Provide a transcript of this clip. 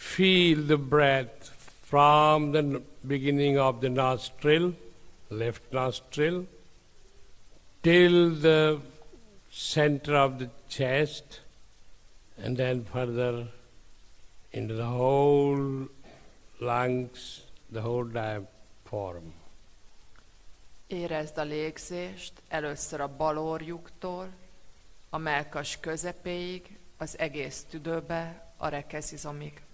Feel the breath from the beginning of the nostril, left nostril, till the center of the chest, and then further into the whole lungs, the whole diaphragm. Érezd a légzést először a bal orrjuktól, a mellkas közepéig, az egész tüdőbe, a rekeszizomig.